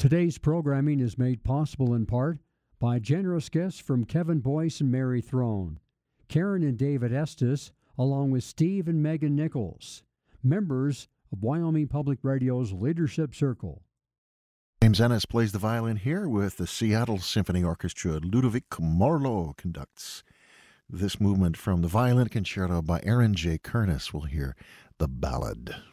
Today's programming is made possible in part by generous guests from Kevin Boyce and Mary Throne, Karen and David Estes, along with Steve and Megan Nichols, members of Wyoming Public Radio's Leadership Circle. James Ennis plays the violin here with the Seattle Symphony Orchestra. Ludovic Morlot conducts this movement from the Violin Concerto by Aaron J. Kernis. We'll hear the ballad.